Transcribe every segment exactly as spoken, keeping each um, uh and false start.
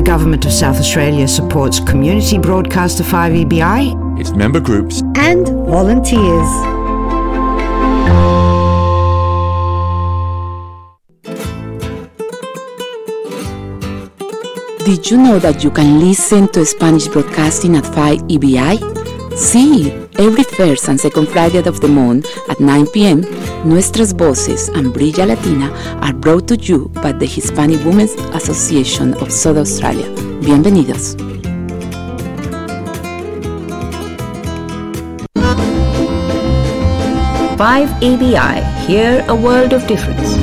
Government of South Australia supports community broadcaster five E B I, its member groups and volunteers. Did you know that you can listen to Spanish broadcasting at five E B I? Sí, every first and second Friday of the month at nine p.m., Nuestras Voces and Brilla Latina are brought to you by the Hispanic Women's Association of South Australia. Bienvenidos. five E B I, hear a world of difference.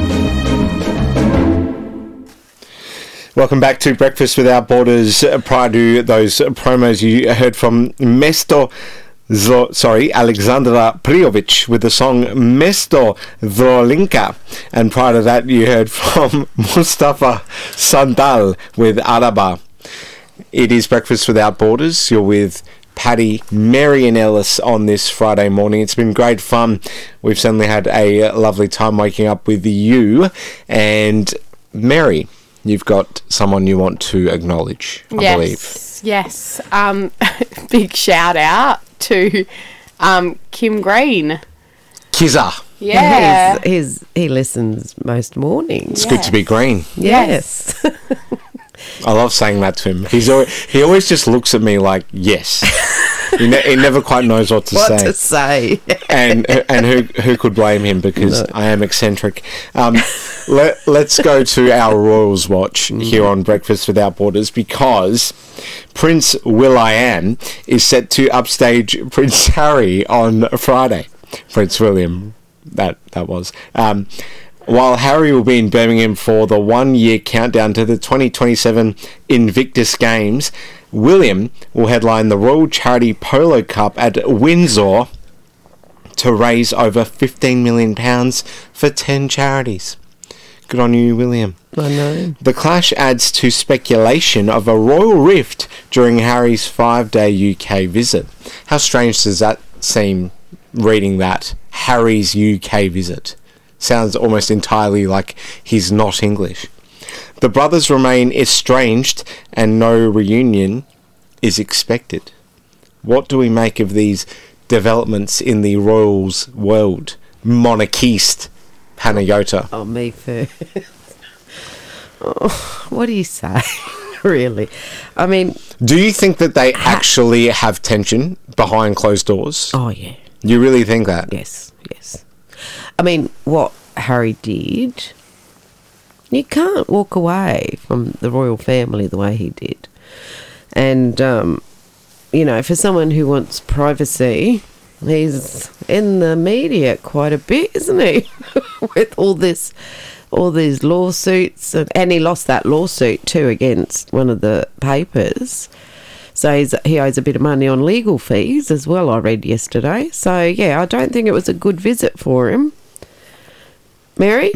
Welcome back to Breakfast Without Borders. Prior to those promos, you heard from Mesto, Zlo, sorry, Alexandra Priovic with the song Mesto Zlolinka. And prior to that, you heard from Mustafa Sandal with Araba. It is Breakfast Without Borders. You're with Paddy, Mary and Ellis on this Friday morning. It's been great fun. We've certainly had a lovely time waking up with you. And Mary, you've got someone you want to acknowledge, I yes, believe. Yes, um, big shout out to um, Kim Green. Kizza. Yeah. He's, he's, he listens most mornings. It's good to be green. Yes. Yes. I love saying that to him. He's always, he always just looks at me like, yes. he, ne- he never quite knows what to what say. to say. and and who who could blame him, because No. I am eccentric. Um, let, let's go to our Royals Watch here on Breakfast Without Borders, because Prince Will.i.am is set to upstage Prince Harry on Friday. Prince William, that, that was. Um, while Harry will be in Birmingham for the one-year countdown to the twenty twenty-seven Invictus Games, William will headline the Royal Charity Polo Cup at Windsor to raise over fifteen million pounds for ten charities. Good on you, William. I know. The clash adds to speculation of a royal rift during Harry's five-day U K visit. How strange does that seem, reading that? Harry's U K visit. Sounds almost entirely like he's not English. The brothers remain estranged and no reunion is expected. What do we make of these developments in the royals world? Monarchist Panayota. Oh, me first. Oh, what do you say? Really? I mean... Do you think that they actually have tension behind closed doors? Oh, yeah. You really think that? Yes, yes. I mean, what Harry did, you can't walk away from the royal family the way he did. And, um, you know, for someone who wants privacy, he's in the media quite a bit, isn't he? With all this, all these lawsuits. And, and he lost that lawsuit too against one of the papers. So he's, he owes a bit of money on legal fees as well, I read yesterday. So, yeah, I don't think it was a good visit for him. Mary?